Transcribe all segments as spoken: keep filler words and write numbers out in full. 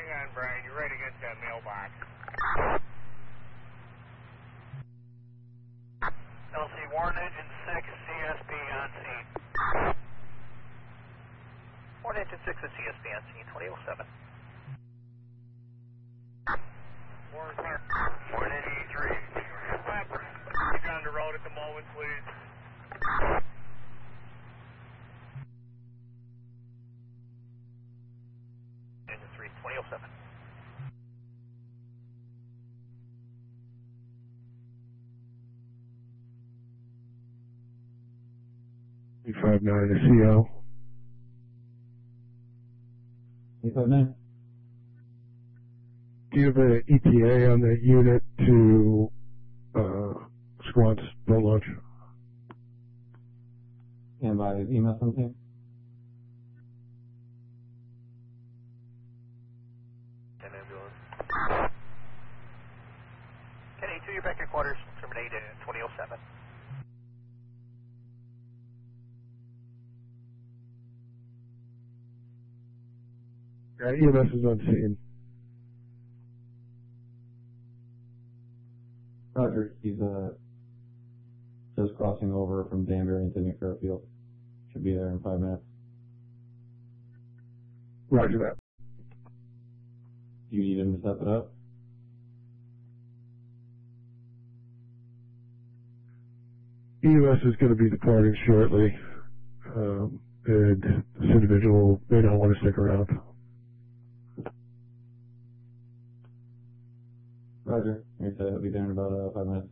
Hang on, Brian. You're right against that mailbox. L C Warren Engine six, C S P on scene. Warren Engine six and C S P on scene, twenty oh seven. Warren here. Warren Engine three. He's on the road at the moment, please. Engine three, twenty oh seven. three five nine to C O. three five nine. Do you have an E T A on the unit to uh, Squant's boat launch? And by email something? ten ambulance. Kenny, to your back your quarters, terminate at twenty oh seven. Yeah, E M S is on scene. Roger, he's uh, just crossing over from Danbury into New Fairfield. Should be there in five minutes. Roger that. Do you need him to step it up? E M S is going to be departing shortly, um, and this individual may not want to stick around. Roger. He said he'll be there in about uh, five minutes.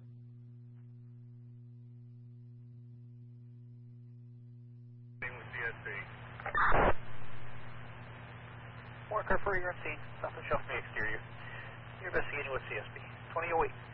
Same with C S P. Warren Carper, you're on scene. South and Shelf Bay exterior. You're investigating with C S P. twenty oh eight.